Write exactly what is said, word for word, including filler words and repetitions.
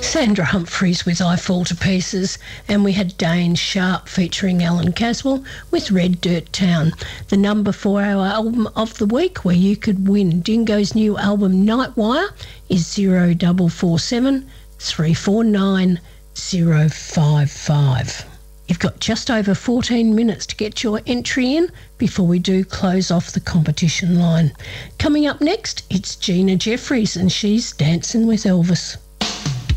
Sandra Humphreys with I Fall to Pieces, and we had Dane Sharp featuring Alan Caswell with Red Dirt Town, the number four our album of the week where you could win. Dingo's new album Nightwire is zero double four seven three four nine zero five five. You've got just over fourteen minutes to get your entry in before we do close off the competition line. Coming up next, it's Gina Jeffries and she's Dancing with Elvis.